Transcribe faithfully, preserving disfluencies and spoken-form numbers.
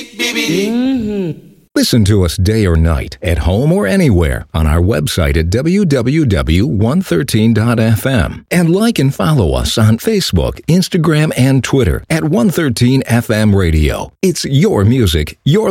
Mm-hmm. Listen to us day or night, at home or anywhere, on our website at w w w dot one thirteen dot f m. And like and follow us on Facebook, Instagram, and Twitter at one thirteen F M Radio. It's your music, your